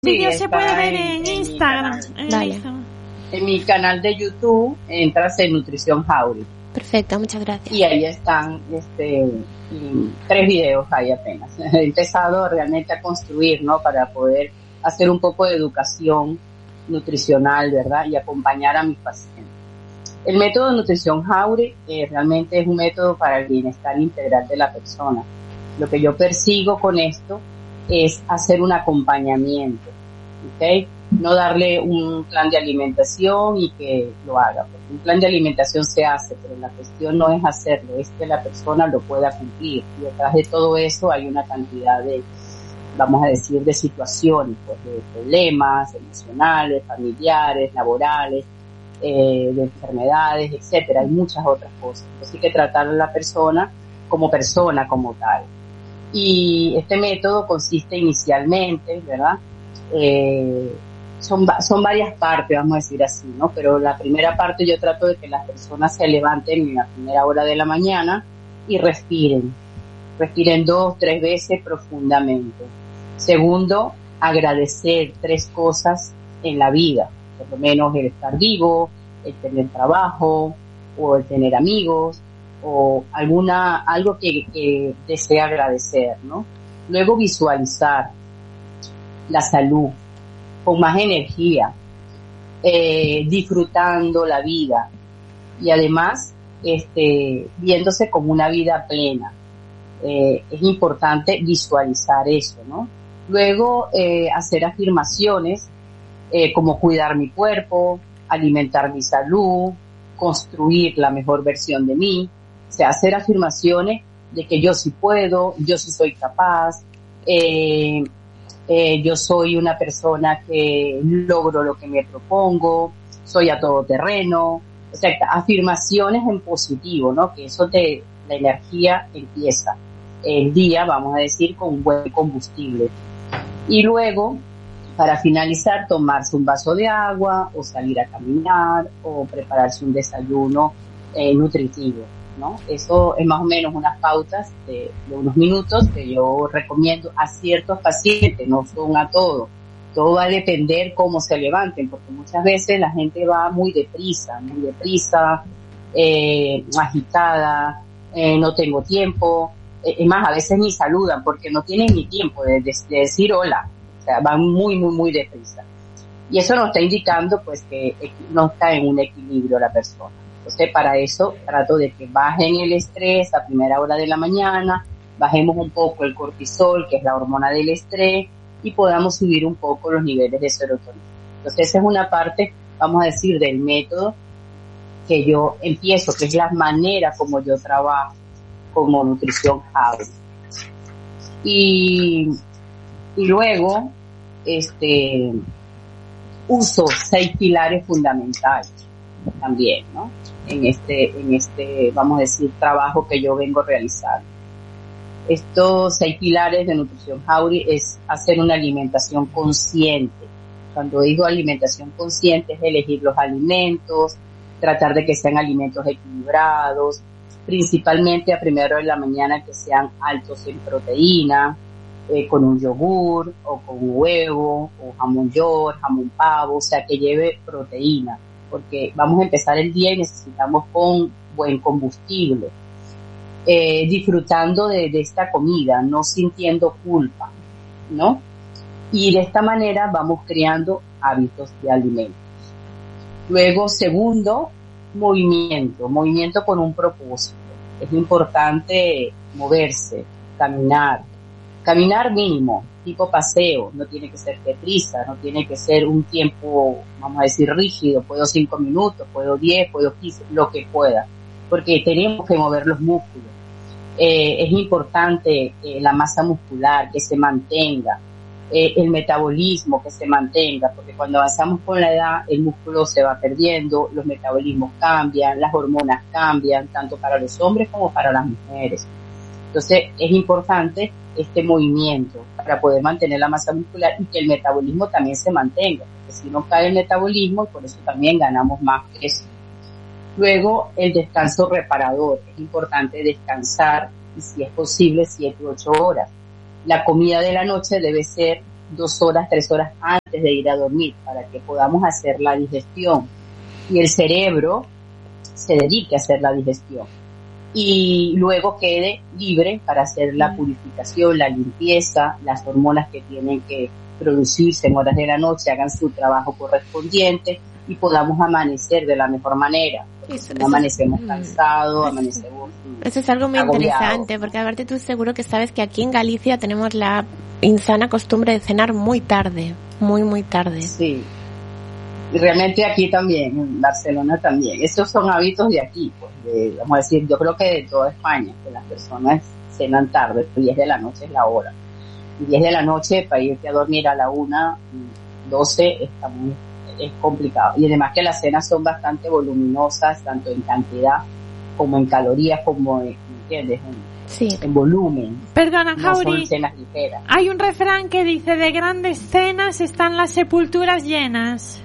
Sí, Video se puede ver en en mi Instagram. canal. En mi canal de YouTube entras en Nutrición Jauregui. Perfecto, muchas gracias. Y ahí están 3 videos ahí apenas. He empezado realmente a construir, ¿no? Para poder hacer un poco de educación nutricional, ¿verdad? Y acompañar a mis pacientes. El método de Nutrición Jauregui realmente es un método para el bienestar integral de la persona. Lo que yo persigo con esto es hacer un acompañamiento, ¿ok? No darle un plan de alimentación y que lo haga, porque un plan de alimentación se hace, pero la cuestión no es hacerlo, es que la persona lo pueda cumplir. Y detrás de todo eso hay una cantidad de, vamos a decir, de situaciones, pues, de problemas emocionales, familiares, laborales, de enfermedades, etcétera. Hay muchas otras cosas. Entonces hay que tratar a la persona como tal. Y este método consiste inicialmente, ¿verdad? Son varias partes, vamos a decir así, ¿no? Pero la primera parte yo trato de que las personas se levanten en la primera hora de la mañana y respiren 2-3 veces profundamente. Segundo, agradecer 3 cosas en la vida, por lo menos el estar vivo, el tener trabajo, o el tener amigos, o algo que desea agradecer, ¿no? Luego visualizar la salud con más energía, disfrutando la vida y además viéndose como una vida plena. Es importante visualizar eso, ¿no? Luego hacer afirmaciones como cuidar mi cuerpo, alimentar mi salud, construir la mejor versión de mí. O sea, hacer afirmaciones de que yo sí puedo, yo sí soy capaz, yo soy una persona que logro lo que me propongo, soy a todoterreno. O sea, afirmaciones en positivo, ¿no? Que eso la energía empieza el día, vamos a decir, con un buen combustible. Y luego, para finalizar, tomarse un vaso de agua o salir a caminar o prepararse un desayuno nutritivo, ¿no? Eso es más o menos unas pautas de unos minutos que yo recomiendo a ciertos pacientes, no son a todos. Todo va a depender cómo se levanten, porque muchas veces la gente va muy deprisa, agitada, no tengo tiempo. Es más, a veces ni saludan porque no tienen ni tiempo de decir hola. O sea, van muy deprisa. Y eso nos está indicando, pues, que no está en un equilibrio la persona. Entonces, para eso trato de que bajen el estrés a primera hora de la mañana, bajemos un poco el cortisol, que es la hormona del estrés, y podamos subir un poco los niveles de serotonina. Entonces, esa es una parte, vamos a decir, del método que yo empiezo, que es la manera como yo trabajo como Nutrición Jauregui. Y luego, uso 6 pilares fundamentales también, ¿no? En este, vamos a decir, trabajo que yo vengo realizando. Estos 6 pilares de Nutrición Jauregui es hacer una alimentación consciente. Cuando digo alimentación consciente es elegir los alimentos, tratar de que sean alimentos equilibrados, principalmente a primera hora de la mañana que sean altos en proteína, con un yogur o con un huevo o jamón york, jamón pavo, o sea, que lleve proteína, porque vamos a empezar el día y necesitamos con buen combustible, disfrutando de esta comida, no sintiendo culpa, ¿no? Y de esta manera vamos creando hábitos de alimentos. Luego, segundo, movimiento con un propósito. Es importante moverse, caminar mínimo, tipo paseo, no tiene que ser deprisa, no tiene que ser un tiempo, vamos a decir, rígido, puedo 5 minutos, puedo 10, puedo 15, lo que pueda, porque tenemos que mover los músculos. Es importante la masa muscular, que se mantenga, el metabolismo, que se mantenga, porque cuando avanzamos con la edad, el músculo se va perdiendo, los metabolismos cambian, las hormonas cambian, tanto para los hombres como para las mujeres. Entonces, es importante este movimiento para poder mantener la masa muscular y que el metabolismo también se mantenga, porque si no cae el metabolismo, por eso también ganamos más peso. Luego, el descanso reparador. Es importante descansar, y si es posible, 7 u 8 horas. La comida de la noche debe ser 2 horas, 3 horas antes de ir a dormir para que podamos hacer la digestión y el cerebro se dedique a hacer la digestión y luego quede libre para hacer la purificación, la limpieza, las hormonas que tienen que producirse en horas de la noche hagan su trabajo correspondiente y podamos amanecer de la mejor manera. No amanecemos cansados, amanecemos eso es algo muy interesante, porque aparte tú seguro que sabes que aquí en Galicia tenemos la insana costumbre de cenar muy tarde, muy tarde. Sí, y realmente aquí también, en Barcelona también. Esos son hábitos de aquí, pues vamos a decir, yo creo que de toda España, que las personas cenan tarde, 10 de la noche es la hora. Y 10 de la noche para irte a dormir a la 1, 12 es complicado. Y además que las cenas son bastante voluminosas, tanto en cantidad como en calorías, como ¿entiendes? En volumen. Perdona, Jauri, no son cenas ligeras. Hay un refrán que dice: de grandes cenas están las sepulturas llenas.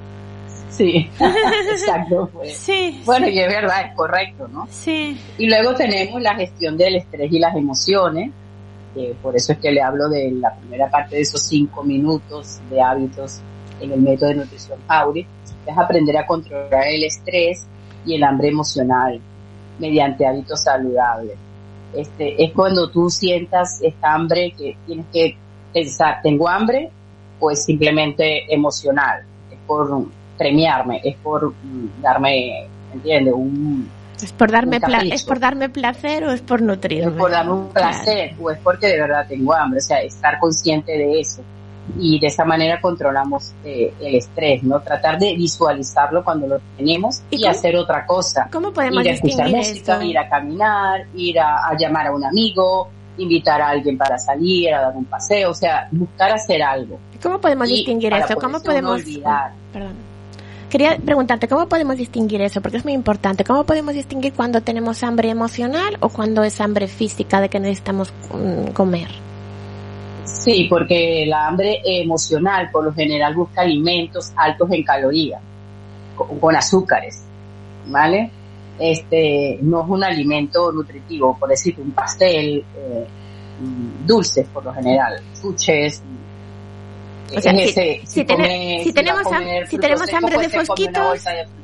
Sí, exacto. Pues. Sí. Bueno, y es verdad, es correcto, ¿no? Sí. Y luego tenemos la gestión del estrés y las emociones, por eso es que le hablo de la primera parte de esos 5 minutos de hábitos en el método de nutrición Jauri, es aprender a controlar el estrés y el hambre emocional mediante hábitos saludables. Es cuando tú sientas esta hambre que tienes que pensar, ¿tengo hambre? O es simplemente emocional, es por premiarme, es por darme, ¿entiendes? ¿Es por darme placer o es por nutrirme? Es por darme un placer, claro. O es porque de verdad tengo hambre, o sea, estar consciente de eso. Y de esa manera controlamos el estrés, ¿no? Tratar de visualizarlo cuando lo tenemos y hacer otra cosa. ¿Cómo podemos ir a escuchar música, ir a caminar, ir a llamar a un amigo, invitar a alguien para salir, a dar un paseo, o sea, buscar hacer algo. ¿Cómo podemos distinguir eso? ¿Cómo podemos olvidar? Perdón. Quería preguntarte, ¿cómo podemos distinguir eso? Porque es muy importante. ¿Cómo podemos distinguir cuando tenemos hambre emocional o cuando es hambre física de que necesitamos comer? Sí, porque la hambre emocional por lo general busca alimentos altos en calorías, con azúcares, ¿vale? No es un alimento nutritivo, por decirte, un pastel, dulces por lo general, chuches. O sea, si tenemos hambre de fosquitos,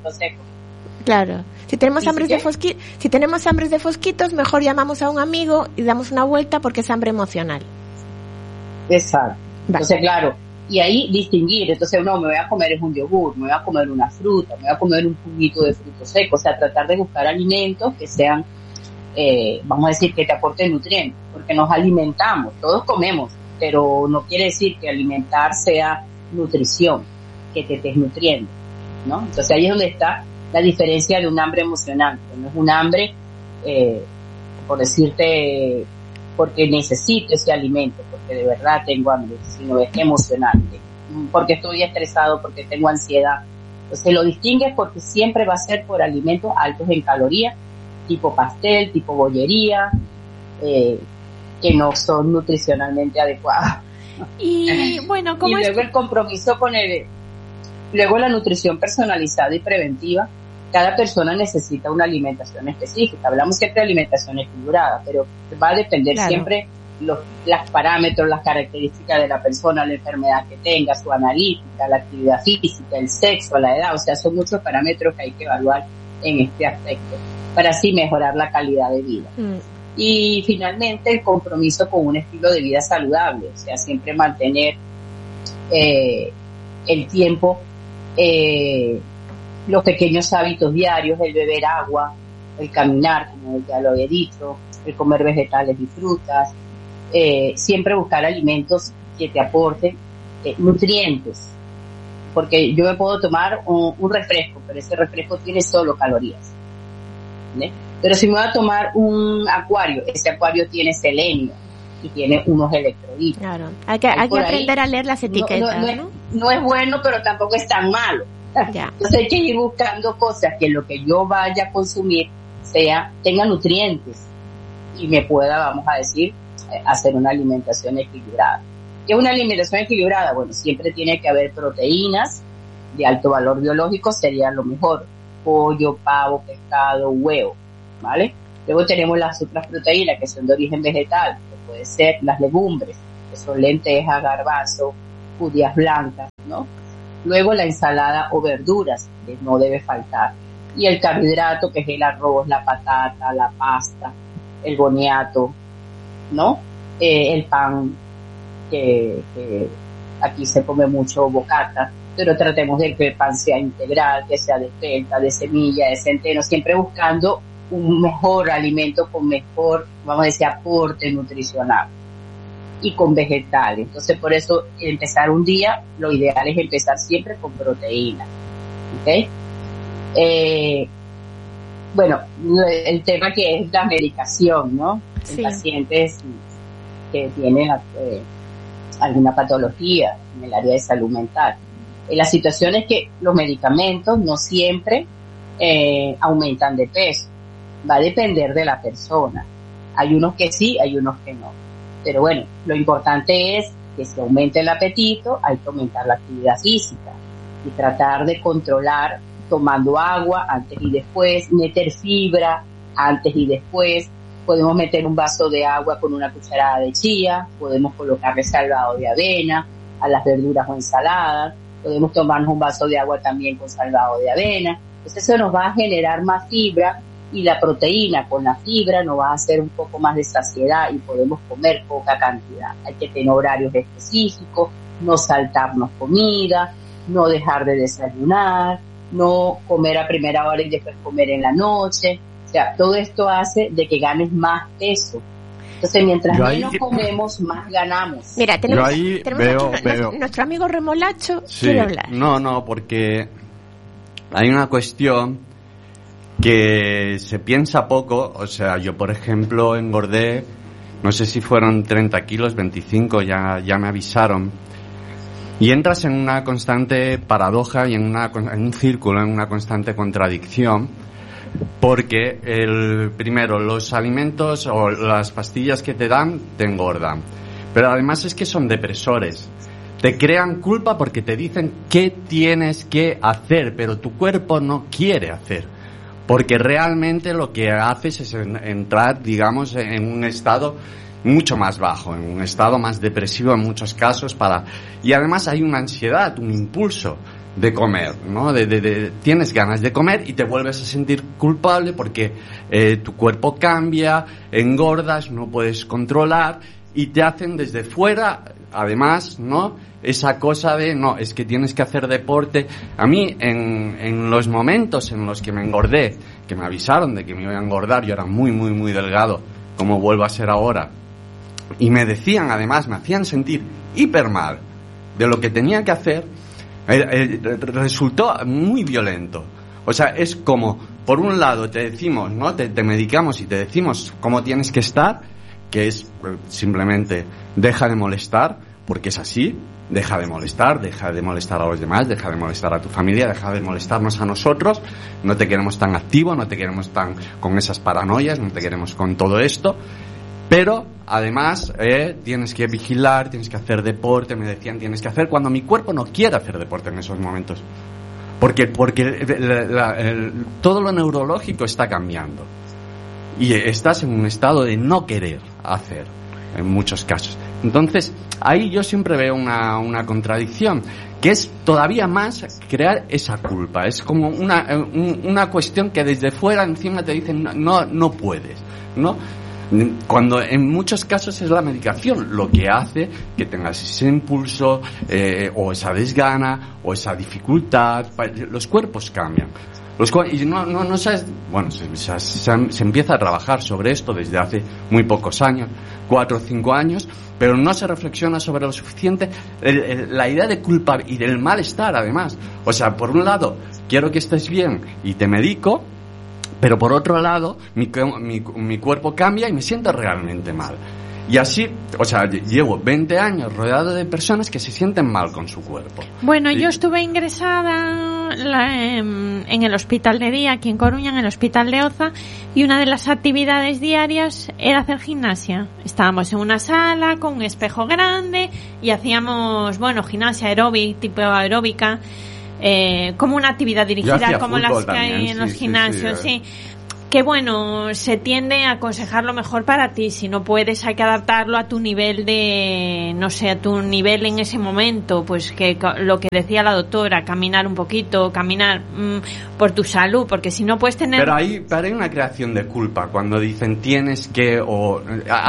claro, si tenemos hambre de fosquitos, mejor llamamos a un amigo y damos una vuelta porque es hambre emocional. Exacto. Entonces, claro, y ahí distinguir, entonces no, me voy a comer es un yogur, me voy a comer una fruta, me voy a comer un juguito de frutos secos, o sea, tratar de buscar alimentos que sean, vamos a decir, que te aporten nutrientes, porque nos alimentamos, todos comemos, pero no quiere decir que alimentar sea nutrición, que te estés nutriendo, ¿no? Entonces ahí es donde está la diferencia de un hambre emocional, que no es un hambre, por decirte, porque necesito ese alimento, porque de verdad tengo hambre, sino es emocional, porque estoy estresado, porque tengo ansiedad. Entonces lo distingues porque siempre va a ser por alimentos altos en calorías, tipo pastel, tipo bollería, que no son nutricionalmente adecuados. Y bueno, ¿cómo y luego el compromiso con luego la nutrición personalizada y preventiva. Cada persona necesita una alimentación específica. Hablamos siempre de alimentación equilibrada, pero va a depender siempre los parámetros, las características de la persona, la enfermedad que tenga, su analítica, la actividad física, el sexo, la edad. O sea, son muchos parámetros que hay que evaluar en este aspecto para así mejorar la calidad de vida. Y finalmente el compromiso con un estilo de vida saludable, o sea, siempre mantener el tiempo, los pequeños hábitos diarios, el beber agua, el caminar, como ya lo he dicho, el comer vegetales y frutas, siempre buscar alimentos que te aporten nutrientes, porque yo me puedo tomar un refresco, pero ese refresco tiene solo calorías, ¿sí? Pero si me voy a tomar un acuario, ese acuario tiene selenio y tiene unos electrolitos. Claro, hay que aprender a leer las etiquetas, no es bueno, pero tampoco es tan malo. Ya. Entonces hay que ir buscando cosas que lo que yo vaya a consumir tenga nutrientes y me pueda, vamos a decir, hacer una alimentación equilibrada. ¿Qué es una alimentación equilibrada? Bueno, siempre tiene que haber proteínas de alto valor biológico, sería lo mejor. Pollo, pavo, pescado, huevo, ¿vale? Luego tenemos las otras proteínas que son de origen vegetal, que puede ser las legumbres, que son lentejas, garbanzo, judías blancas, ¿no? Luego la ensalada o verduras, que no debe faltar. Y el carbohidrato, que es el arroz, la patata, la pasta, el boniato, ¿no? El pan, que aquí se come mucho bocata, pero tratemos de que el pan sea integral, que sea de pelta, de semilla, de centeno, siempre buscando un mejor alimento con mejor, vamos a decir, aporte nutricional y con vegetales. Entonces, por eso, empezar un día, lo ideal es empezar siempre con proteína, ¿ok? Bueno, el tema que es la medicación, ¿no? Sí. En pacientes que tienen alguna patología en el área de salud mental. La situación es que los medicamentos no siempre aumentan de peso. Va a depender de la persona. Hay unos que sí, hay unos que no. Pero bueno, lo importante es que si aumenta el apetito, hay que aumentar la actividad física y tratar de controlar tomando agua antes y después, meter fibra antes y después. Podemos meter un vaso de agua con una cucharada de chía, podemos colocarle salvado de avena a las verduras o ensaladas, podemos tomarnos un vaso de agua también con salvado de avena. Entonces eso nos va a generar más fibra, y la proteína con la fibra nos va a hacer un poco más de saciedad y podemos comer poca cantidad. Hay que tener horarios específicos, no saltarnos comida, no dejar de desayunar, no comer a primera hora y después comer en la noche. O sea, todo esto hace de que ganes más peso. Entonces, mientras menos comemos, más ganamos. Mira, tenemos nuestro amigo Remolacho quiere hablar. No, porque hay una cuestión que se piensa poco. O sea, yo, por ejemplo, engordé, no sé si fueron 30 kilos, 25, ya me avisaron. Y entras en una constante paradoja y en un círculo, en una constante contradicción. Porque primero, los alimentos o las pastillas que te dan te engordan, pero además es que son depresores, te crean culpa porque te dicen qué tienes que hacer, pero tu cuerpo no quiere hacer, porque realmente lo que haces es entrar, digamos, en un estado mucho más bajo, en un estado más depresivo en muchos casos, y además hay una ansiedad, un impulso de comer, ¿no? Tienes ganas de comer y te vuelves a sentir culpable porque tu cuerpo cambia, engordas, no puedes controlar y te hacen desde fuera, además, ¿no? Esa cosa de, no, es que tienes que hacer deporte. A mí, en los momentos en los que me engordé, que me avisaron de que me iba a engordar, yo era muy, muy, muy delgado, como vuelvo a ser ahora, y me decían, además, me hacían sentir hiper mal de lo que tenía que hacer, resultó muy violento. O sea, es como, por un lado te decimos, ¿no? Te medicamos y te decimos cómo tienes que estar, que es simplemente deja de molestar, porque es así, deja de molestar a los demás, deja de molestar a tu familia, deja de molestarnos a nosotros, no te queremos tan activo, no te queremos tan con esas paranoias, no te queremos con todo esto. Pero, además, tienes que vigilar, tienes que hacer deporte, me decían, tienes que hacer, cuando mi cuerpo no quiere hacer deporte en esos momentos. Porque todo lo neurológico está cambiando. Y estás en un estado de no querer hacer, en muchos casos. Entonces, ahí yo siempre veo una contradicción, que es todavía más crear esa culpa. Es como una cuestión que desde fuera encima te dicen, no puedes, ¿no? Cuando en muchos casos es la medicación lo que hace que tengas ese impulso, o esa desgana, o esa dificultad. Los cuerpos cambian. Y no sabes, bueno, se empieza a trabajar sobre esto desde hace muy pocos años, 4 o 5 años, pero no se reflexiona sobre lo suficiente la idea de culpa y del malestar, además. O sea, por un lado, quiero que estés bien y te medico, pero por otro lado, mi cuerpo cambia y me siento realmente mal. Y así, o sea, llevo 20 años rodeado de personas que se sienten mal con su cuerpo. Bueno, yo estuve ingresada en el hospital de día, aquí en Coruña, en el hospital de Oza, y una de las actividades diarias era hacer gimnasia. Estábamos en una sala con un espejo grande y hacíamos, bueno, gimnasia aeróbica, tipo aeróbica, como una actividad dirigida, como las que hay en los gimnasios, sí. que bueno, se tiende a aconsejar lo mejor para ti. Si no puedes, hay que adaptarlo a tu nivel a tu nivel en ese momento. Pues que lo que decía la doctora, caminar un poquito, caminar por tu salud, porque si no puedes tener... Pero hay una creación de culpa cuando dicen tienes que, o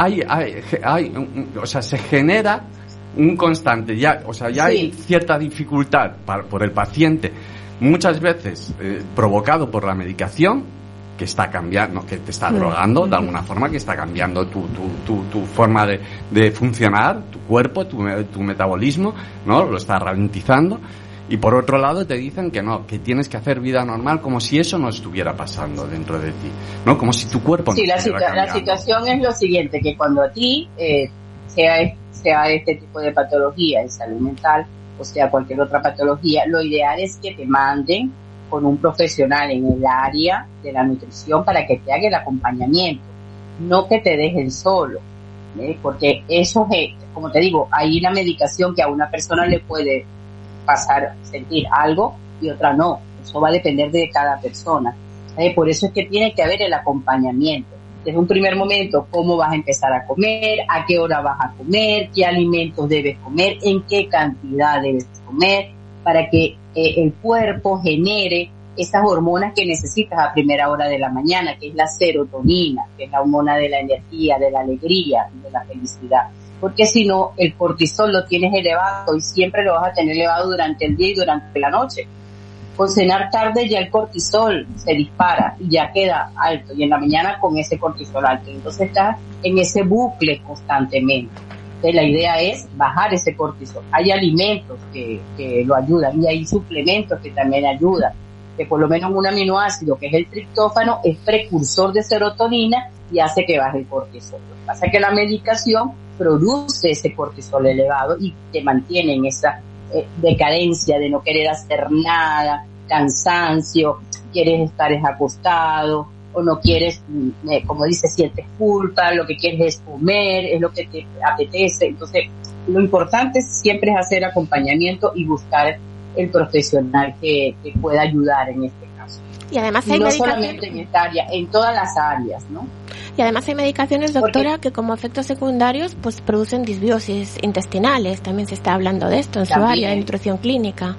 sea, se genera un constante, ya hay cierta dificultad por el paciente, muchas veces provocado por la medicación, que está cambiando, que te está drogando de alguna forma, que está cambiando tu forma de funcionar, tu cuerpo, tu metabolismo, ¿no? Lo está ralentizando. Y por otro lado te dicen que no, que tienes que hacer vida normal como si eso no estuviera pasando dentro de ti, ¿no? Como si tu cuerpo no estuviera cambiando. La situación es lo siguiente, que cuando a ti sea este tipo de patología en salud mental, o sea cualquier otra patología, lo ideal es que te manden con un profesional en el área de la nutrición para que te haga el acompañamiento, no que te dejen solo, porque eso es, como te digo, hay una medicación que a una persona le puede sentir algo y otra no, eso va a depender de cada persona, por eso es que tiene que haber el acompañamiento, desde un primer momento, cómo vas a empezar a comer, a qué hora vas a comer, qué alimentos debes comer, en qué cantidad debes comer, para que el cuerpo genere esas hormonas que necesitas a primera hora de la mañana, que es la serotonina, que es la hormona de la energía, de la alegría, de la felicidad. Porque si no, el cortisol lo tienes elevado y siempre lo vas a tener elevado durante el día y durante la noche. Con cenar tarde ya el cortisol se dispara y ya queda alto, y en la mañana con ese cortisol alto. Entonces estás en ese bucle constantemente. Entonces la idea es bajar ese cortisol. Hay alimentos que lo ayudan y hay suplementos que también ayudan. Que por lo menos un aminoácido, que es el triptófano, es precursor de serotonina y hace que baje el cortisol. Lo que pasa es que la medicación produce ese cortisol elevado y te mantiene en esa decadencia de no querer hacer nada, cansancio, quieres estar acostado o no quieres, como dice, sientes culpa, lo que quieres es comer, es lo que te apetece. Entonces, lo importante siempre es hacer acompañamiento y buscar el profesional que pueda ayudar en este caso. Y además hay no solamente en esta área, en todas las áreas, ¿no? Y además hay medicaciones, doctora, que como efectos secundarios pues producen disbiosis intestinales. También se está hablando de esto en su área de nutrición clínica.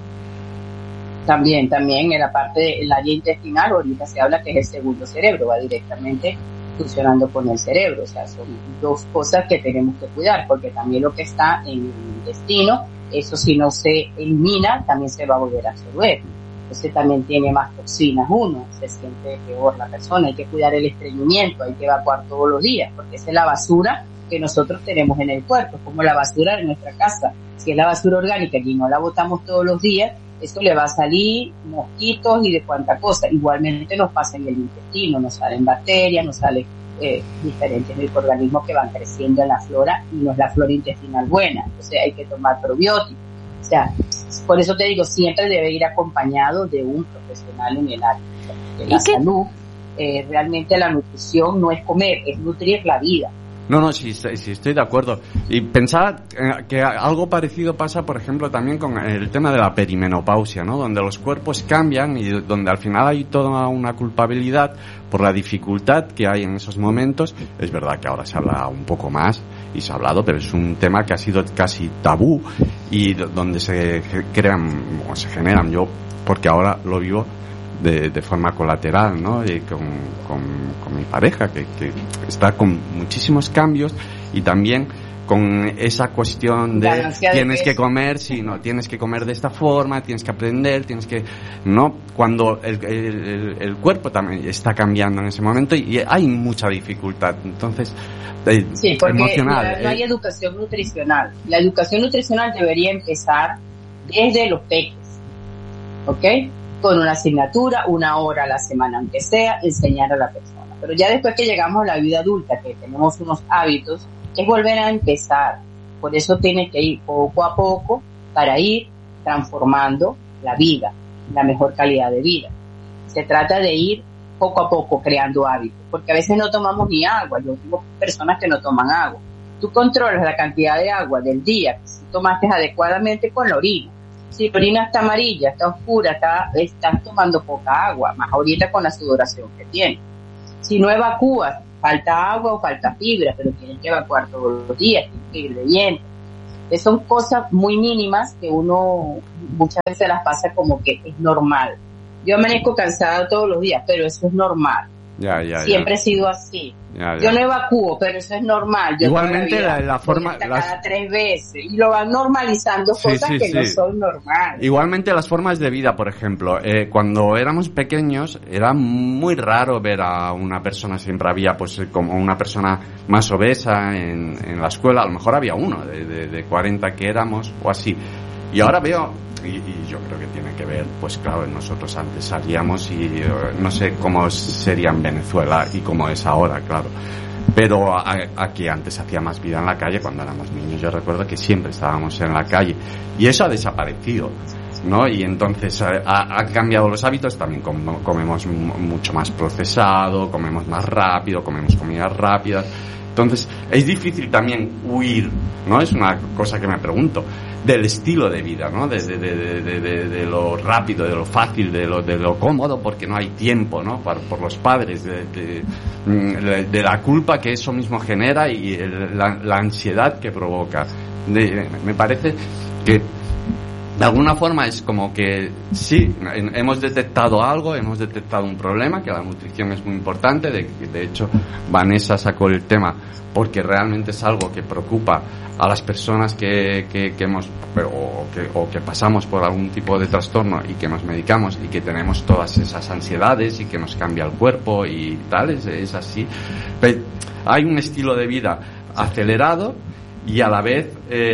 También en la parte del área intestinal, ahorita se habla que es el segundo cerebro, va directamente funcionando con el cerebro. O sea, son dos cosas que tenemos que cuidar, porque también lo que está en el intestino, eso si no se elimina, también se va a volver a absorber. Entonces también tiene más toxinas uno, se siente peor la persona, hay que cuidar el estreñimiento, hay que evacuar todos los días, porque esa es la basura que nosotros tenemos en el cuerpo, como la basura de nuestra casa. Si es la basura orgánica y no la botamos todos los días, esto le va a salir mosquitos y de cuánta cosa. Igualmente nos pasa en el intestino, nos salen bacterias, nos salen diferentes microorganismos que van creciendo en la flora y no es la flora intestinal buena. Entonces hay que tomar probióticos. O sea, por eso te digo, siempre debe ir acompañado de un profesional en el área de la salud. Realmente la nutrición no es comer, es nutrir la vida. No, sí, estoy de acuerdo. Y pensaba que algo parecido pasa, por ejemplo, también con el tema de la perimenopausia, ¿no? Donde los cuerpos cambian y donde al final hay toda una culpabilidad por la dificultad que hay en esos momentos. Es verdad que ahora se habla un poco más y se ha hablado, pero es un tema que ha sido casi tabú y donde se generan, yo porque ahora lo vivo de forma colateral, ¿no? Y con mi pareja que está con muchísimos cambios y también con esa cuestión de tienes que comer, tienes que comer de esta forma, tienes que aprender, no, cuando el cuerpo también está cambiando en ese momento y hay mucha dificultad, entonces sí, porque emocional. No hay educación nutricional. La educación nutricional debería empezar desde los peques, ¿ok? Con una asignatura, 1 hora a la semana, aunque sea, enseñar a la persona. Pero ya después que llegamos a la vida adulta, que tenemos unos hábitos, es volver a empezar. Por eso tiene que ir poco a poco para ir transformando la vida, la mejor calidad de vida. Se trata de ir poco a poco creando hábitos, porque a veces no tomamos ni agua. Yo tengo personas que no toman agua. Tú controlas la cantidad de agua del día, si tomaste adecuadamente con la orina. Si la orina está amarilla, está oscura, estás tomando poca agua, más ahorita con la sudoración que tiene. Si no evacúas, falta agua o falta fibra, pero tienes que evacuar todos los días, tienes que ir bebiendo. Son cosas muy mínimas que uno muchas veces las pasa como que es normal. Yo amanezco cansada todos los días, pero eso es normal. Siempre he sido así. Yo no evacúo, pero eso es normal. Yo igualmente la forma cada 3 veces y lo van normalizando cosas que no son normales. Igualmente las formas de vida, por ejemplo, cuando éramos pequeños era muy raro ver a una persona, siempre había pues como una persona más obesa en la escuela, a lo mejor había uno de 40 que éramos o así. Y ahora veo, y yo creo que tiene que ver, pues claro, nosotros antes salíamos y no sé cómo sería en Venezuela y cómo es ahora, claro. Pero aquí antes hacía más vida en la calle cuando éramos niños. Yo recuerdo que siempre estábamos en la calle y eso ha desaparecido, ¿no? Y entonces ha cambiado los hábitos, también comemos mucho más procesado, comemos más rápido, comemos comidas rápidas. Entonces es difícil también huir, ¿no? Es una cosa que me pregunto, del estilo de vida, ¿no? De lo rápido, de lo fácil, de lo cómodo, porque no hay tiempo, ¿no? Por los padres, de la culpa que eso mismo genera y la ansiedad que provoca. Me parece que de alguna forma es como que sí, hemos detectado algo, hemos detectado un problema, que la nutrición es muy importante. De hecho, Vanessa sacó el tema porque realmente es algo que preocupa a las personas que hemos o que pasamos por algún tipo de trastorno y que nos medicamos y que tenemos todas esas ansiedades y que nos cambia el cuerpo y tal, es así. Pero hay un estilo de vida acelerado y a la vez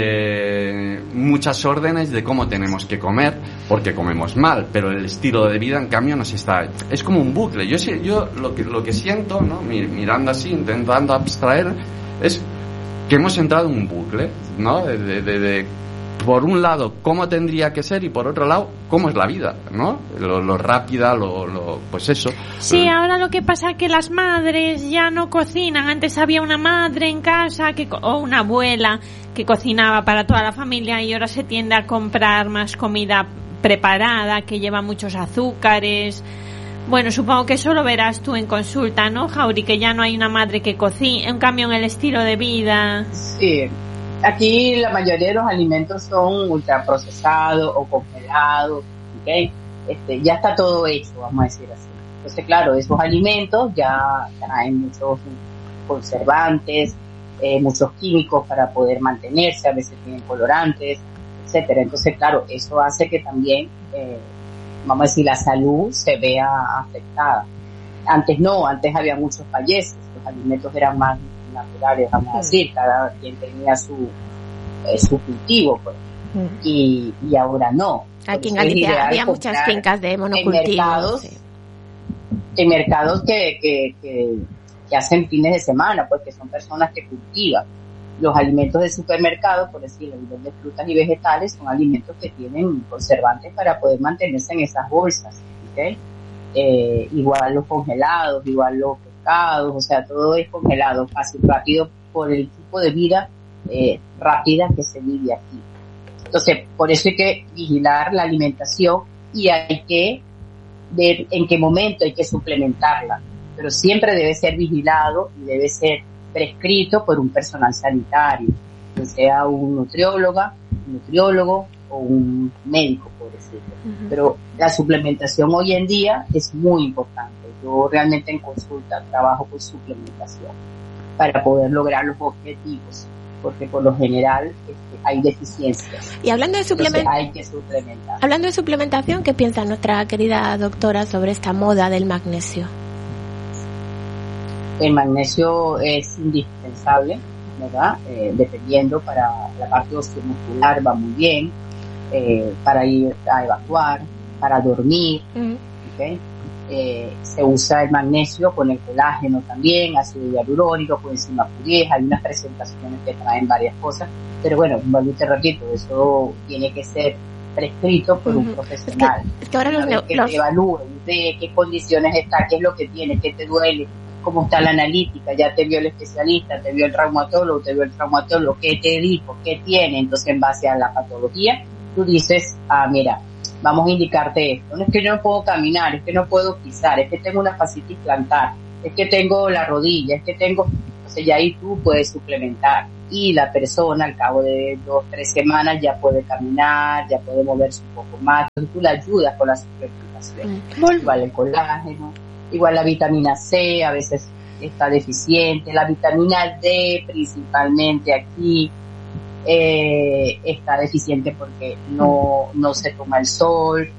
muchas órdenes de cómo tenemos que comer porque comemos mal, pero el estilo de vida en cambio es como un bucle. Yo lo que siento, ¿no? Mirando así, intentando abstraer, es que hemos entrado en un bucle, ¿no? De por un lado cómo tendría que ser y por otro lado cómo es la vida, ¿no? Lo rápida, pues eso. Sí, ahora lo que pasa es que las madres ya no cocinan. Antes había una madre en casa o una abuela que cocinaba para toda la familia y ahora se tiende a comprar más comida preparada que lleva muchos azúcares. Bueno, supongo que eso lo verás tú en consulta, ¿no, Jauri? Que ya no hay una madre que cocine, un cambio en el estilo de vida. Sí. Aquí la mayoría de los alimentos son ultraprocesados o congelados, ¿okay? Ya está todo hecho, vamos a decir así. Entonces, claro, esos alimentos ya traen muchos conservantes, muchos químicos para poder mantenerse, a veces tienen colorantes, etcétera. Entonces, claro, eso hace que también, vamos a decir, la salud se vea afectada. Antes había muchos falleces, los alimentos eran más naturales, vamos a decir, cada quien tenía su cultivo, pues. Y ahora no. Aquí en Galicia había muchas fincas de monocultivos. En mercados que hacen fines de semana, pues que son personas que cultivan. Los alimentos de supermercado, por decirlo, a nivel de frutas y vegetales, son alimentos que tienen conservantes para poder mantenerse en esas bolsas, ¿okay? Igual los congelados, igual los pescados, o sea, todo es congelado, fácil, rápido, por el tipo de vida rápida que se vive aquí. Entonces, por eso hay que vigilar la alimentación y hay que ver en qué momento hay que suplementarla, pero siempre debe ser vigilado y debe ser prescrito por un personal sanitario, que sea un nutriólogo o un médico, por decirlo. Pero la suplementación hoy en día es muy importante. Yo realmente en consulta trabajo con suplementación para poder lograr los objetivos, porque por lo general hay deficiencias. Y hablando de hay que suplementar. Hablando de suplementación, ¿qué piensa nuestra querida doctora sobre esta moda del magnesio? El magnesio es indispensable, ¿verdad? Dependiendo, para la parte osteomuscular va muy bien, para ir a evacuar, para dormir, ¿okay? Se usa el magnesio con el colágeno también, ácido hialurónico, coenzima Q10, hay unas presentaciones que traen varias cosas, pero bueno, vuelvo y te repito, eso tiene que ser prescrito por un profesional. Es que ahora que te evalúe, de qué condiciones está, qué es lo que tiene, qué te duele, cómo está la analítica, ya te vio el especialista, te vio el traumatólogo, qué te dijo, qué tiene. Entonces, en base a la patología, tú dices, mira, vamos a indicarte esto. No es que yo no puedo caminar, es que no puedo pisar, es que tengo una fascitis plantar. es que tengo la rodilla, es que tengo, o sea, ya ahí tú puedes suplementar y la persona al cabo de 2-3 semanas ya puede caminar, ya puede moverse un poco más, entonces tú la ayudas con la suplementación. Igual el colágeno, igual la vitamina C a veces está deficiente, la vitamina D principalmente aquí está deficiente porque no se toma el sol,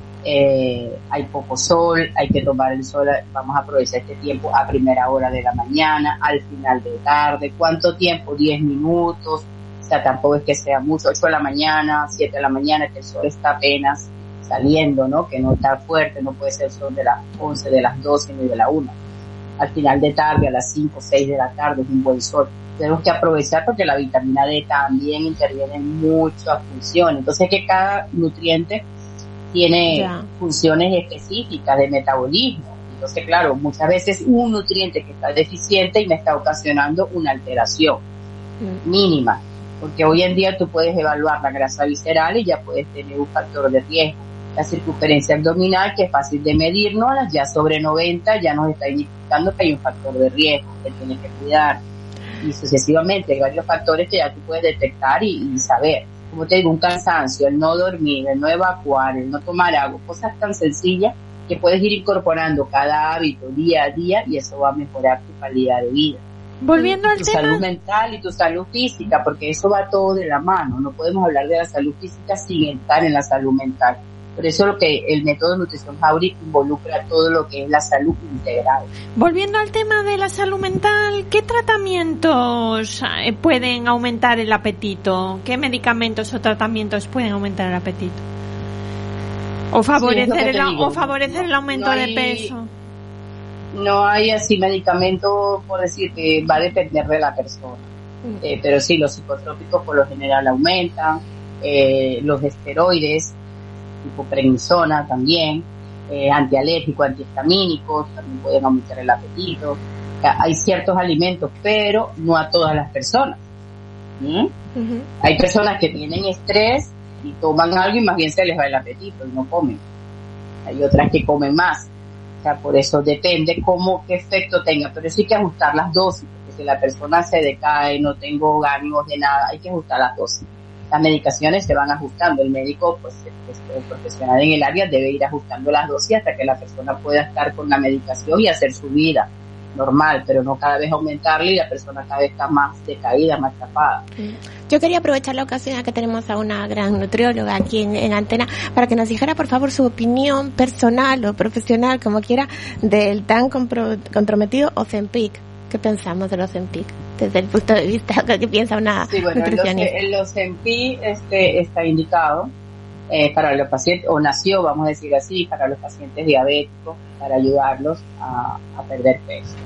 hay poco sol, hay que tomar el sol, vamos a aprovechar este tiempo a primera hora de la mañana, al final de tarde. ¿Cuánto tiempo? 10 minutos, o sea, tampoco es que sea mucho, 8 de la mañana, 7 de la mañana, que el sol está apenas saliendo, ¿no? Que no está fuerte, no puede ser sol de las 11, de las 12 ni de la 1. Al final de tarde, a las 5, 6 de la tarde es un buen sol. Tenemos que aprovechar porque la vitamina D también interviene en muchas funciones. Entonces, que cada nutriente tiene funciones específicas de metabolismo. Entonces, claro, muchas veces un nutriente que está deficiente y me está ocasionando una alteración mínima. Porque hoy en día tú puedes evaluar la grasa visceral y ya puedes tener un factor de riesgo. La circunferencia abdominal, que es fácil de medirnos, ya sobre 90 ya nos está indicando que hay un factor de riesgo que tienes que cuidar. Y sucesivamente hay varios factores que ya tú puedes detectar y saber. Como te digo, un cansancio, el no dormir, el no evacuar, el no tomar agua, cosas tan sencillas que puedes ir incorporando cada hábito día a día y eso va a mejorar tu calidad de vida. Volviendo al tema. Tu salud mental y tu salud física, porque eso va todo de la mano. No podemos hablar de la salud física sin estar en la salud mental. Por eso lo que el método Nutrición Jauri involucra todo lo que es la salud integral. Volviendo al tema de la salud mental, ¿qué tratamientos pueden aumentar el apetito? ¿Qué medicamentos o tratamientos pueden aumentar el apetito? ¿O favorecer, el aumento de peso? No hay así medicamento, por decir que va a depender de la persona. Pero sí, los psicotrópicos por lo general aumentan, los esteroides, tipo prednisona también, antialérgicos, antihistamínicos, también pueden aumentar el apetito. O sea, hay ciertos alimentos, pero no a todas las personas. Hay personas que tienen estrés y toman algo y más bien se les va el apetito y no comen. Hay otras que comen más. O sea, por eso depende qué efecto tenga, pero sí hay que ajustar las dosis, porque si la persona se decae, no tengo ánimos de nada, hay que ajustar las dosis. Las medicaciones se van ajustando, el médico, pues el profesional en el área debe ir ajustando las dosis hasta que la persona pueda estar con la medicación y hacer su vida normal, pero no cada vez aumentarle y la persona cada vez está más decaída, más tapada. Yo quería aprovechar la ocasión a que tenemos a una gran nutrióloga aquí en Antena para que nos dijera por favor su opinión personal o profesional, como quiera, del tan comprometido Ozempic. ¿Qué pensamos de los Ozempic? Desde el punto de vista que piensa una nutricionista. El Ozempic está indicado para los pacientes, o nació, vamos a decir así, para los pacientes diabéticos, para ayudarlos a perder peso.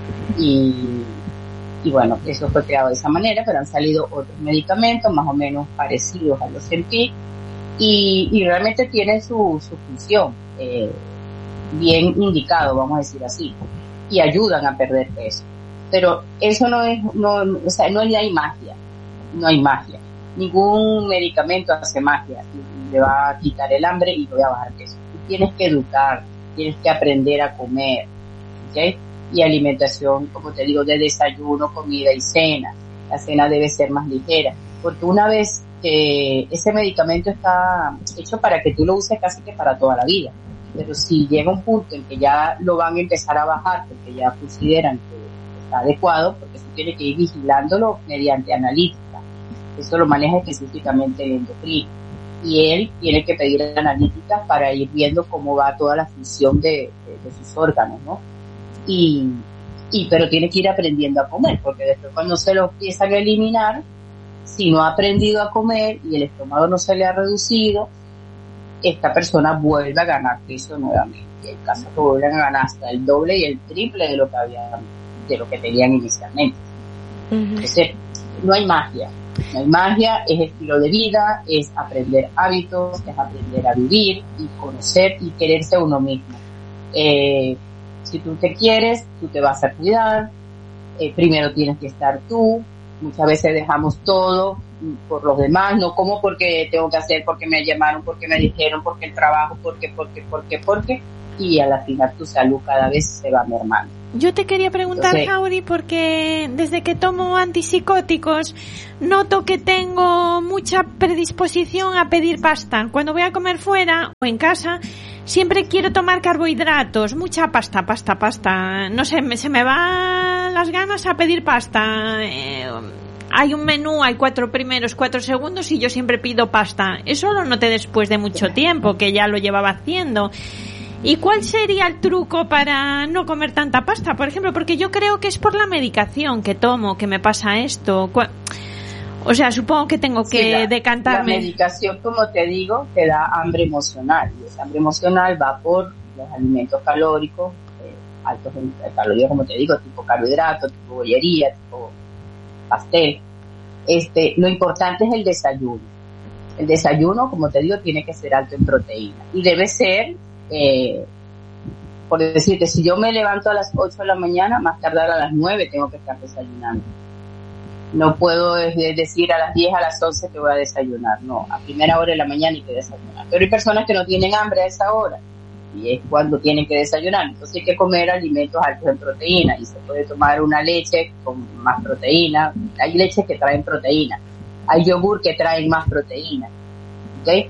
Y bueno, eso fue creado de esa manera, pero han salido otros medicamentos más o menos parecidos a los Ozempic y realmente tienen su función bien indicado, vamos a decir así, y ayudan a perder peso. Pero eso no hay magia, no hay magia. Ningún medicamento hace magia y le va a quitar el hambre y le va a bajar peso. Tú tienes que educar, tienes que aprender a comer, ¿ok? Y alimentación, como te digo, de desayuno, comida y cena. La cena debe ser más ligera, porque una vez que ese medicamento está hecho para que tú lo uses casi que para toda la vida, pero si llega un punto en que ya lo van a empezar a bajar porque ya consideran que está adecuado, porque eso tiene que ir vigilándolo mediante analítica. Eso lo maneja específicamente el endocrino. Y él tiene que pedir analíticas para ir viendo cómo va toda la función de sus órganos, ¿no? Pero tiene que ir aprendiendo a comer, porque después cuando se lo empiezan a eliminar, si no ha aprendido a comer y el estómago no se le ha reducido, esta persona vuelve a ganar peso nuevamente. Y hay casos que vuelven a ganar hasta el doble y el triple de lo que tenían inicialmente. Entonces, no hay magia. No hay magia, es estilo de vida, es aprender hábitos, es aprender a vivir y conocer y quererse a uno mismo. Si tú te quieres, tú te vas a cuidar, primero tienes que estar tú. Muchas veces dejamos todo por los demás, no como porque tengo que hacer, porque me llamaron, porque me dijeron, porque el trabajo, porque, y a la final tu salud cada vez se va mermando. Yo te quería preguntar, Jauri, porque desde que tomo antipsicóticos noto que tengo mucha predisposición a pedir pasta. Cuando voy a comer fuera o en casa, siempre quiero tomar carbohidratos, mucha pasta. No sé, se me van las ganas a pedir pasta. Hay un menú, hay 4 primeros, 4 segundos y yo siempre pido pasta. Eso lo noté después de mucho tiempo, que ya lo llevaba haciendo. ¿Y cuál sería el truco para no comer tanta pasta, por ejemplo? Porque yo creo que es por la medicación que tomo que me pasa esto. O sea, supongo que tengo que decantarme. La medicación, como te digo, te da hambre emocional. Y esa hambre emocional va por los alimentos calóricos, altos en calorías, como te digo, tipo carbohidratos, tipo bollería, tipo pastel. Lo importante es el desayuno. El desayuno, como te digo, tiene que ser alto en proteína. Y debe ser... por decirte, si yo me levanto a las 8 de la mañana, más tardar a las 9 tengo que estar desayunando. No puedo decir a las 10, a las 11 que voy a desayunar. No, a primera hora de la mañana hay que desayunar. Pero hay personas que no tienen hambre a esa hora y es cuando tienen que desayunar. Entonces hay que comer alimentos altos en proteína y se puede tomar una leche con más proteína. Hay leches que traen proteína, hay yogur que traen más proteína, ¿ok?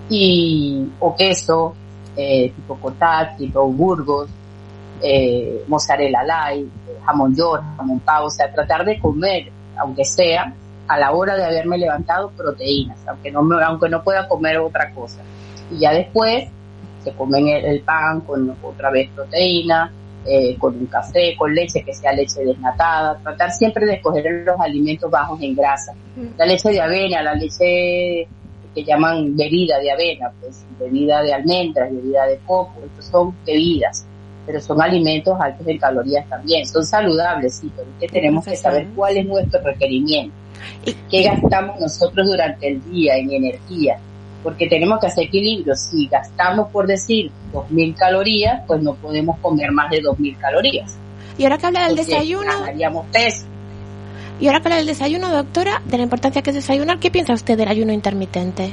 O queso, tipo cottage, tipo Burgos, mozzarella light, jamón york, jamón pavo. O sea, tratar de comer, aunque sea a la hora de haberme levantado, proteínas, aunque no pueda comer otra cosa. Y ya después se comen el pan con otra vez proteína, con un café, con leche que sea leche desnatada. Tratar siempre de escoger los alimentos bajos en grasa. La leche de avena, la leche que llaman bebida de avena, pues bebida de almendras, bebida de coco, estos son bebidas, pero son alimentos altos en calorías también, son saludables, sí, pero es que tenemos que saber cuál es nuestro requerimiento, qué gastamos nosotros durante el día en energía, porque tenemos que hacer equilibrio. Si gastamos, por decir, 2.000 calorías, pues no podemos comer más de 2.000 calorías. Y ahora que habla del desayuno... Ganaríamos peso. Y ahora que habla del desayuno, doctora, de la importancia que es desayunar, ¿qué piensa usted del ayuno intermitente?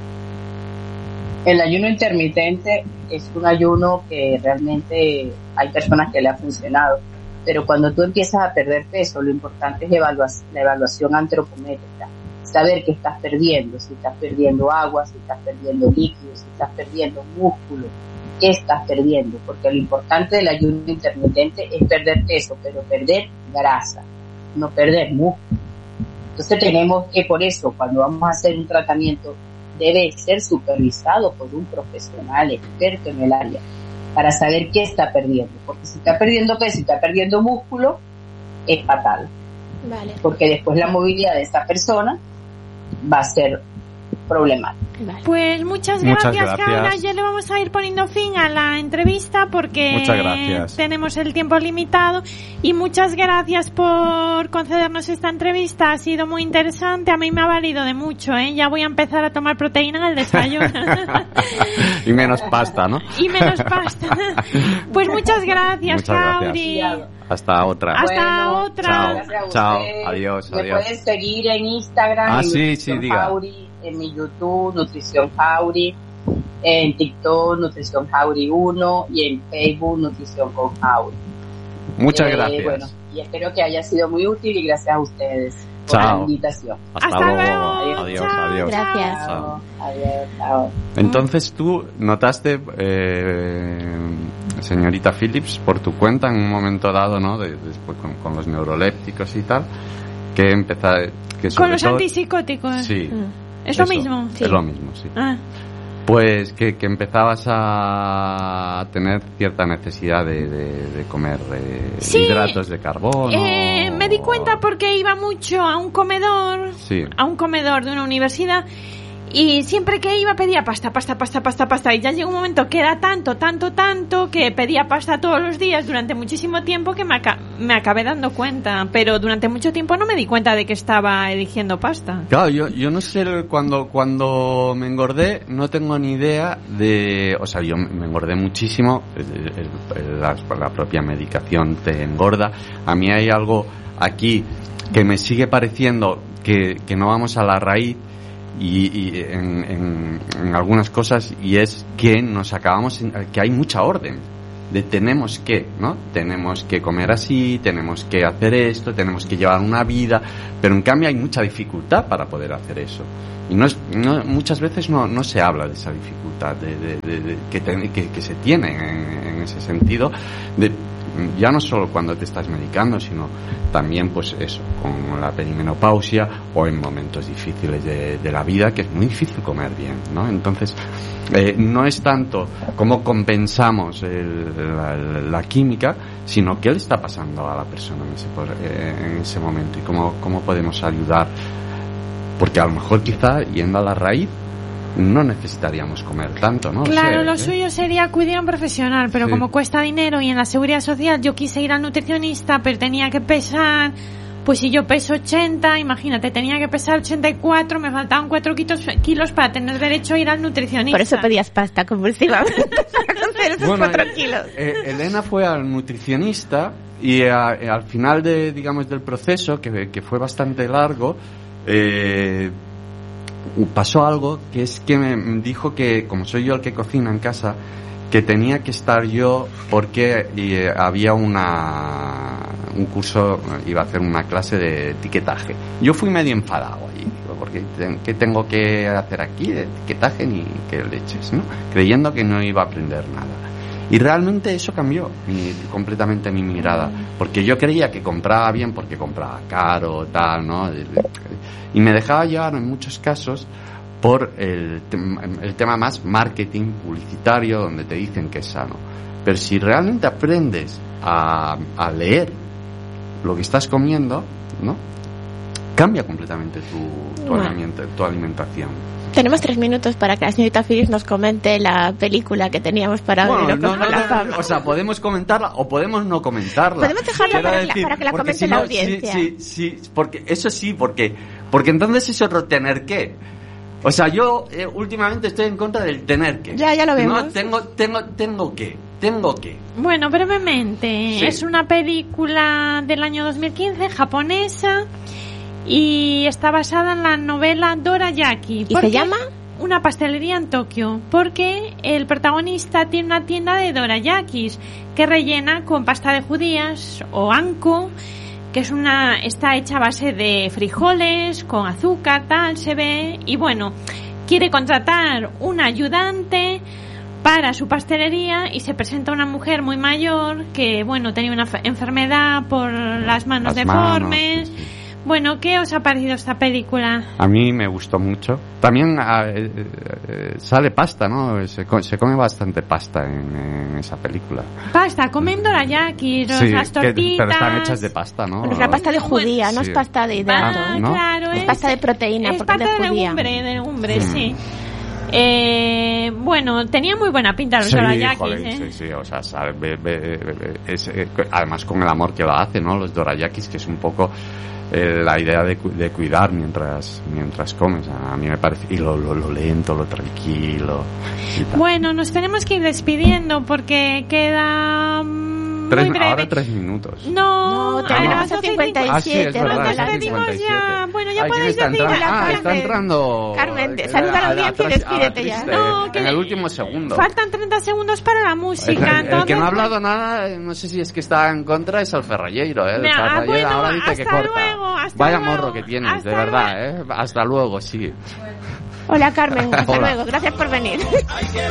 El ayuno intermitente es un ayuno que realmente hay personas que le ha funcionado, pero cuando tú empiezas a perder peso, lo importante es la evaluación antropométrica, saber qué estás perdiendo, si estás perdiendo agua, si estás perdiendo líquidos, si estás perdiendo músculo, qué estás perdiendo, porque lo importante del ayuno intermitente es perder peso, pero perder grasa, no perder músculo. Entonces tenemos que, por eso, cuando vamos a hacer un tratamiento, debe ser supervisado por un profesional experto en el área para saber qué está perdiendo, porque si está perdiendo peso, si está perdiendo músculo, es fatal. Vale. Porque después la movilidad de esa persona va a ser problemática. Vale. Pues muchas gracias, Carla. Ya le vamos a ir poniendo fin a la entrevista porque tenemos el tiempo limitado. Y muchas gracias por concedernos esta entrevista. Ha sido muy interesante. A mí me ha valido de mucho, ¿eh? Ya voy a empezar a tomar proteína en el desayuno. Y menos pasta, ¿no? Y menos pasta. Pues muchas gracias, Jauri. Hasta otra. Hasta otra. Chao. Adiós. Me puedes seguir en Instagram. Sí, diga. Jauri, en mi YouTube, Nutrición Jauri, en TikTok, Nutrición Jauri 1 y en Facebook, Nutrición con Jauri. Muchas gracias. Bueno, y espero que haya sido muy útil y gracias a ustedes por la invitación. Hasta luego. Adiós. Gracias. Chao. Entonces tú notaste, señorita Phillips, por tu cuenta en un momento dado, ¿no? Después con los neurolépticos y tal, que empezar con los antipsicóticos. Sí. ¿Es lo mismo? Sí. Es lo mismo, sí. Pues que empezabas a tener cierta necesidad de comer hidratos de carbono. Me di cuenta porque iba mucho a un comedor, a un comedor de una universidad, y siempre que iba pedía pasta, y ya llegó un momento que era tanto que pedía pasta todos los días durante muchísimo tiempo que me acabé dando cuenta, pero durante mucho tiempo no me di cuenta de que estaba eligiendo pasta. Claro, yo no sé, cuando me engordé no tengo ni idea de, o sea, yo me engordé muchísimo, la propia medicación te engorda. A mí hay algo aquí que me sigue pareciendo que no vamos a la raíz y en algunas cosas, y es que nos acabamos que hay mucha orden de tenemos que, ¿no? Tenemos que comer así, tenemos que hacer esto, tenemos que llevar una vida, pero en cambio hay mucha dificultad para poder hacer eso. Y muchas veces no se habla de esa dificultad que se tiene en ese sentido, ya no solo cuando te estás medicando, sino también pues eso, con la perimenopausia o en momentos difíciles de la vida, que es muy difícil comer bien, ¿no? Entonces no es tanto cómo compensamos la química, sino qué le está pasando a la persona en ese momento y cómo podemos ayudar, porque a lo mejor quizá yendo a la raíz no necesitaríamos comer tanto, ¿no? Claro, lo suyo sería acudir a un profesional, pero como cuesta dinero y en la seguridad social yo quise ir al nutricionista, pero tenía que pesar, pues si yo peso 80, imagínate, tenía que pesar 84, me faltaban 4 kilos para tener derecho a ir al nutricionista. Por eso pedías pasta compulsivamente para conseguir esos 4 kilos. Elena fue al nutricionista y al final del proceso, que fue bastante largo, pasó algo, que es que me dijo que, como soy yo el que cocina en casa, que tenía que estar yo porque había un curso, iba a hacer una clase de etiquetaje. Yo fui medio enfadado allí, porque ¿qué tengo que hacer aquí de etiquetaje ni qué leches, ¿no? Creyendo que no iba a aprender nada. Y realmente eso cambió completamente mi mirada, porque yo creía que compraba bien porque compraba caro, tal, ¿no? Y me dejaba llevar en muchos casos por el tema más marketing publicitario, donde te dicen que es sano. Pero si realmente aprendes a leer lo que estás comiendo, ¿no? Cambia completamente tu alimentación. Tenemos 3 minutos para que la señorita Phillips nos comente la película que teníamos para ver. O sea, podemos comentarla o podemos no comentarla. Podemos dejarla para que la comente la audiencia. Sí, porque eso sí, porque entonces es otro tener que. O sea, yo últimamente estoy en contra del tener que. Ya lo vemos. No, tengo que. Bueno, brevemente, sí. Es una película del año 2015, japonesa, y está basada en la novela Dorayaki. ¿Y se llama? Una pastelería en Tokio, porque el protagonista tiene una tienda de dorayakis que rellena con pasta de judías o anko, que está hecha a base de frijoles, con azúcar, tal, se ve, y bueno, quiere contratar un ayudante para su pastelería y se presenta una mujer muy mayor que, bueno, tenía una enfermedad por las manos deformes. Sí. Bueno, ¿qué os ha parecido esta película? A mí me gustó mucho. También sale pasta, ¿no? Se come bastante pasta en esa película. Pasta, comen dorayaki, las tortitas. Pero están hechas de pasta, ¿no? Pero es la pasta de judía, no es pasta de hidrato. ¿no? Claro, es pasta de proteína, es porque pasta es de judía. De legumbre, sí. Bueno, tenía muy buena pinta los dorayakis. Sí, o sea, además con el amor que lo hace, ¿no? Los dorayakis, que es un poco la idea de cuidar mientras comes. A mí me parece, y lo lento, lo tranquilo y tal. Bueno, nos tenemos que ir despidiendo porque queda muy breve. Ahora 3 minutos. No, tenemos 57. Nos despedimos ya. Bueno, ya podéis decir. Está entrando. Carmen, saluda a la audiencia y despídete ya. No, en el último segundo. Faltan 30 segundos para la música. El que no ha hablado nada, no sé si es que está en contra, es el Ferrallero, ¿eh? Bueno, ahora dice que corta. Vaya luego, morro que tienes, de verdad, ¿eh? Hasta luego, sí. Hola, Carmen. Hasta luego. Gracias por venir.